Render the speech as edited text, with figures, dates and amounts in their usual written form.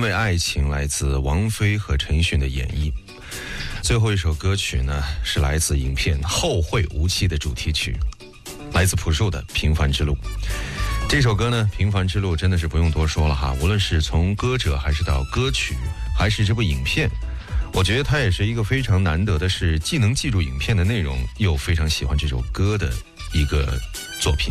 为爱情来自王菲和陈奕迅的演绎。最后一首歌曲呢，是来自影片《后会无期》的主题曲，来自朴树的《平凡之路》。这首歌呢，《平凡之路》真的是不用多说了哈，无论是从歌者还是到歌曲，还是这部影片，我觉得它也是一个非常难得的是，既能记住影片的内容，又非常喜欢这首歌的一个作品。